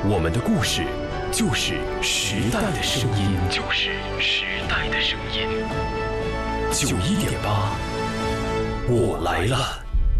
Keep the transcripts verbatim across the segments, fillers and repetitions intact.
我们的故事就是时代的声音，就是时代的声音。九一点八，我来了。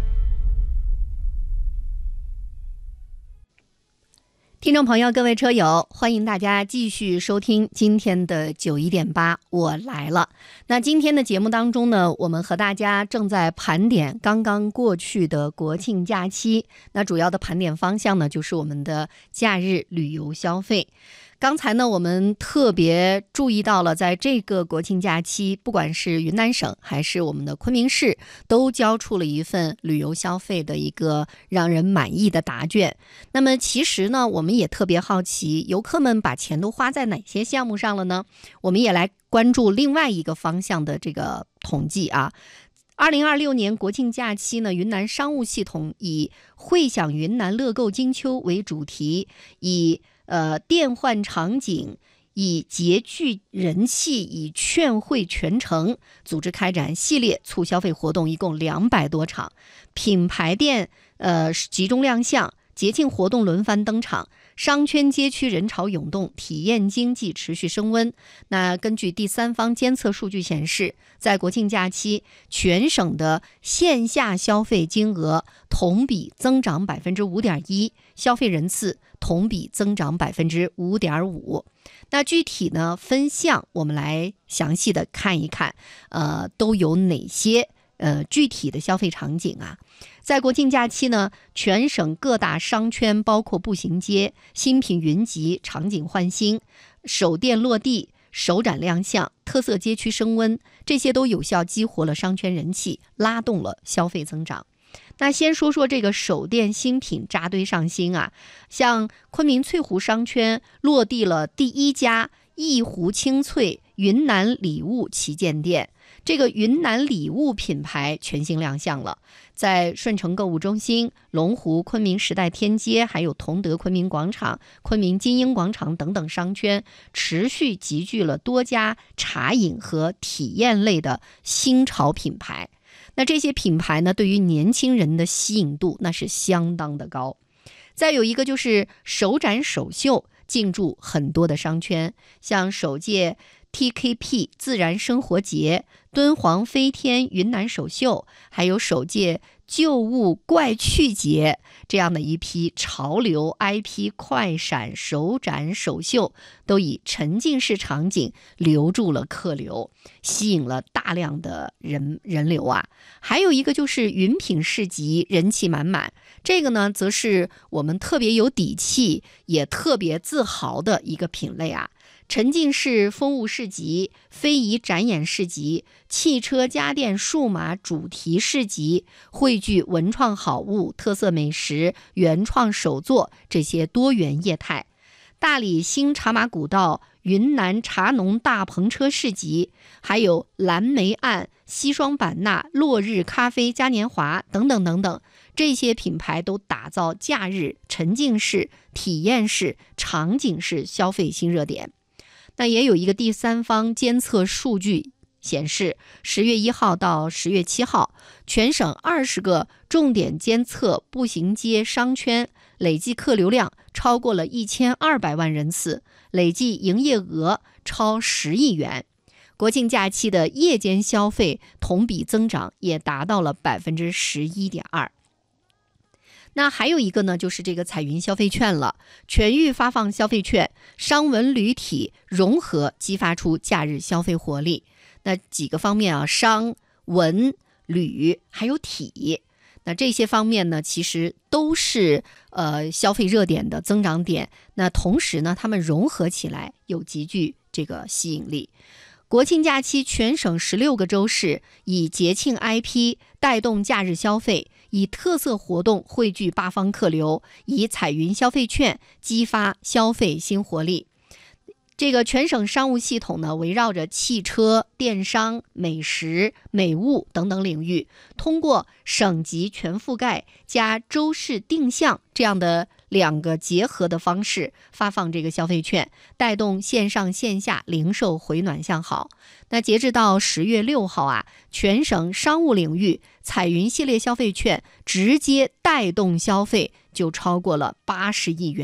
听众朋友，各位车友，欢迎大家继续收听今天的九一点八，我来了。那今天的节目当中呢，我们和大家正在盘点刚刚过去的国庆假期。那主要的盘点方向呢，就是我们的假日旅游消费。刚才呢，我们特别注意到了，在这个国庆假期，不管是云南省还是我们的昆明市，都交出了一份旅游消费的一个让人满意的答卷。那么其实呢，我们也特别好奇，游客们把钱都花在哪些项目上了呢？我们也来关注另外一个方向的这个统计啊。二零二六年国庆假期呢，云南商务系统以会享云南乐购金秋为主题，以呃电换场景，以节聚人气，以劝惠全程，组织开展系列促消费活动，一共两百多场，品牌店呃集中亮相，节庆活动轮番登场，商圈街区人潮涌动，体验经济持续升温。那根据第三方监测数据显示，在国庆假期，全省的线下消费金额同比增长 百分之五点一， 消费人次同比增长 百分之五点五。那具体呢分项我们来详细的看一看，呃，都有哪些呃具体的消费场景啊？在国庆假期呢，全省各大商圈，包括步行街，新品云集，场景焕新，首店落地，首展亮相，特色街区升温，这些都有效激活了商圈人气，拉动了消费增长。那先说说这个首店新品扎堆上新啊，像昆明翠湖商圈落地了第一家一湖清脆云南礼物旗舰店，这个云南礼物品牌全新亮相了，在顺城购物中心、龙湖昆明时代天街，还有同德昆明广场、昆明金鹰广场等等商圈，持续集聚了多家茶饮和体验类的新潮品牌。那这些品牌呢，对于年轻人的吸引度那是相当的高。再有一个就是首展首秀，进驻很多的商圈，像首届 T K P 自然生活节、敦煌飞天云南首秀，还有首届旧物怪趣节，这样的一批潮流 I P 快闪首展首秀，都以沉浸式场景留住了客流，吸引了大量的人人流啊。还有一个就是云品市集，人气满满，这个呢则是我们特别有底气也特别自豪的一个品类啊。沉浸式风物市集、非遗展演市集、汽车家电数码主题市集，汇聚文创好物、特色美食、原创手作这些多元业态。大理新茶马古道、云南茶农大篷车市集，还有蓝莓岸、西双版纳、落日咖啡嘉年华等等等等，这些品牌都打造假日沉浸式、体验式、场景式消费新热点。那也有一个第三方监测数据显示，十月一号到十月七号，全省二十个重点监测步行街商圈累计客流量超过了一千二百万人次，累计营业额超十亿元。国庆假期的夜间消费同比增长也达到了 百分之十一点二。那还有一个呢，就是这个彩云消费券了，全域发放消费券，商文旅体融合，激发出假日消费活力。那几个方面啊，商文旅还有体，那这些方面呢，其实都是呃消费热点的增长点。那同时呢，它们融合起来有极具这个吸引力。国庆假期，全省十六个州市以节庆 I P 带动假日消费，以特色活动汇聚八方客流，以彩云消费券激发消费新活力。这个全省商务系统呢，围绕着汽车、电商、美食、美物等等领域，通过省级全覆盖加州市定向这样的两个结合的方式发放这个消费券，带动线上线下零售回暖向好。那截至到十月六号啊，全省商务领域彩云系列消费券直接带动消费就超过了八十亿元。